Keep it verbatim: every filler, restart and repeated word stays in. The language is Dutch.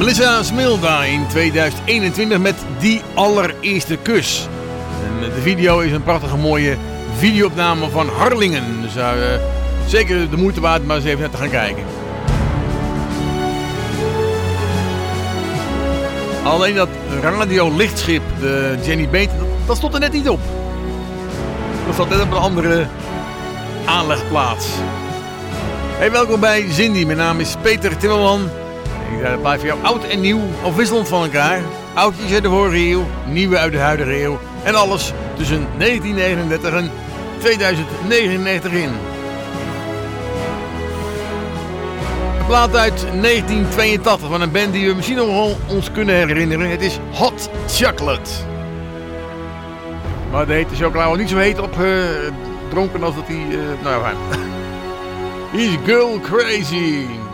Melissa Smilda in tweeduizend eenentwintig met Die Allereerste Kus. En de video is een prachtige mooie videoopname van Harlingen. Dus uh, zeker de moeite waard maar eens even naar te gaan kijken. Alleen dat radio-lichtschip, de Jenny Beet, dat, dat stond er net niet op. Dat zat net op een andere aanlegplaats. Hey, welkom bij Zindie. Mijn naam is Peter Timmerman. Ik blijf voor jou oud en nieuw, afwisselend van elkaar. Oudjes uit de vorige eeuw, nieuwe uit de huidige eeuw. En alles tussen negentien negenendertig en tweeduizend negenennegentig in. Een plaat uit negentien tweeëntachtig van een band die we misschien nog wel ons kunnen herinneren. Het is Hot Chocolate. Maar de hete chocola was niet zo heet opgedronken als dat hij... Uh, nou ja, fijn. He's girl crazy.